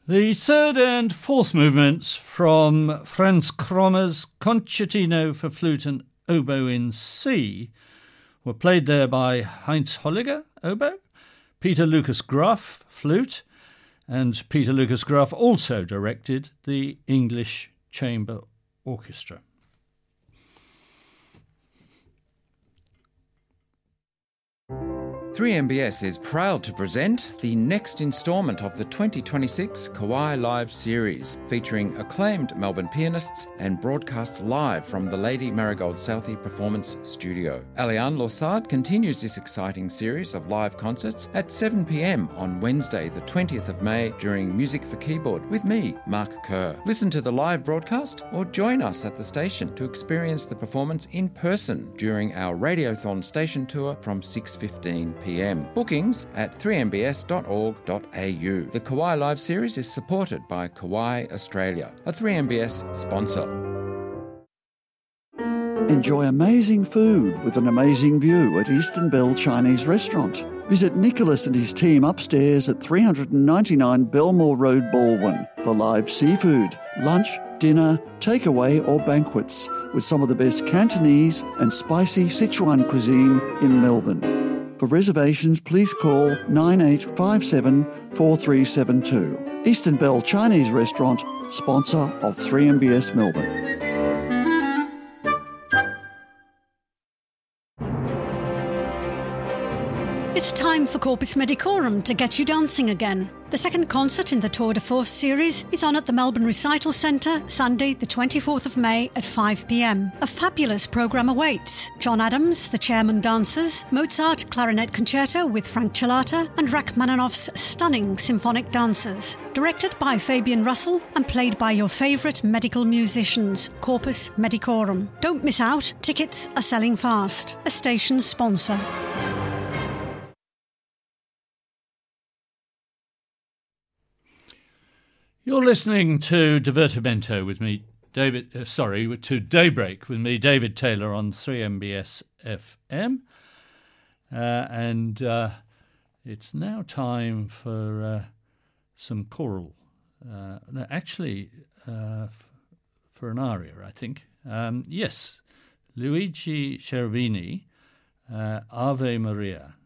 The third and fourth movements from Franz Krommer's Concertino for Flute and Oboe in C were played there by Heinz Holliger, oboe, Peter Lucas Graf, flute, and Peter Lucas Graf also directed the English Chamber Orchestra. 3MBS is proud to present the next instalment of the 2026 Kauai Live series, featuring acclaimed Melbourne pianists and broadcast live from the Lady Marigold Southey Performance Studio. Aliane Lossard continues this exciting series of live concerts at 7 p.m. on Wednesday, the 20th of May, during Music for Keyboard with me, Mark Kerr. Listen to the live broadcast or join us at the station to experience the performance in person during our Radiothon station tour from 6:15 p.m. Bookings at 3mbs.org.au. The Kauai Live series is supported by Kauai Australia, a 3MBS sponsor. Enjoy amazing food with an amazing view at Eastern Bell Chinese Restaurant. Visit Nicholas and his team upstairs at 399 Belmore Road, Baldwin for live seafood, lunch, dinner, takeaway or banquets with some of the best Cantonese and spicy Sichuan cuisine in Melbourne. For reservations, please call 9857 4372. Eastern Bell Chinese Restaurant, sponsor of 3MBS Melbourne. It's time for Corpus Medicorum to get you dancing again. The second concert in the Tour de Force series is on at the Melbourne Recital Centre Sunday the 24th of May at 5 p.m. A fabulous programme awaits. John Adams, the Chairman Dancers, Mozart Clarinet Concerto with Frank Chilata and Rachmaninoff's stunning symphonic dancers. Directed by Fabian Russell and played by your favourite medical musicians. Corpus Medicorum. Don't miss out, tickets are selling fast. A station sponsor. You're listening to Divertimento with me, to Daybreak with me, David Taylor, on 3MBS FM. And it's now time for some choral. For an aria, I think. Yes, Luigi Cherubini, Ave Maria.